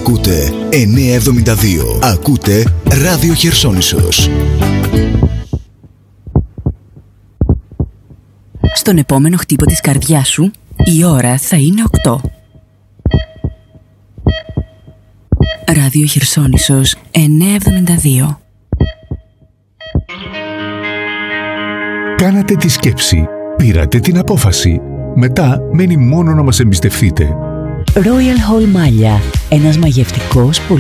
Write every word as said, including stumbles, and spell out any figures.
Ακούτε εννιακόσια εβδομήντα δύο. Ακούτε Ράδιο Χερσόνησος. Στον επόμενο χτύπο της καρδιάς σου, η ώρα θα είναι οκτώ. Ράδιο Χερσόνησος εννιακόσια εβδομήντα δύο. Κάνατε τη σκέψη, πήρατε την απόφαση. Μετά μένει μόνο να μας εμπιστευτείτε. Royal Hall Μάλια, ένας μαγευτικός